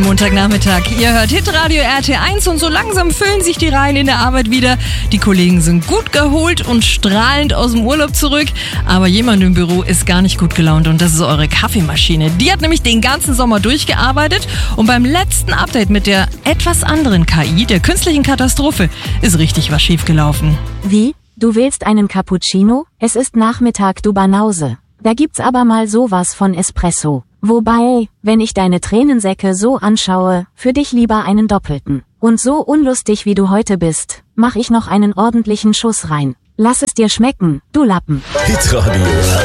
Montagnachmittag. Ihr hört Hitradio RT1 und so langsam füllen sich die Reihen in der Arbeit wieder. Die Kollegen sind gut geholt und strahlend aus dem Urlaub zurück. Aber jemand im Büro ist gar nicht gut gelaunt und das ist eure Kaffeemaschine. Die hat nämlich den ganzen Sommer durchgearbeitet und beim letzten Update mit der etwas anderen KI, der künstlichen Katastrophe, ist richtig was schiefgelaufen. Wie? Du willst einen Cappuccino? Es ist Nachmittag, du Banause. Da gibt's aber mal sowas von Espresso. Wobei, wenn ich deine Tränensäcke so anschaue, für dich lieber einen doppelten. Und so unlustig wie du heute bist, mach ich noch einen ordentlichen Schuss rein. Lass es dir schmecken, du Lappen. Hitradio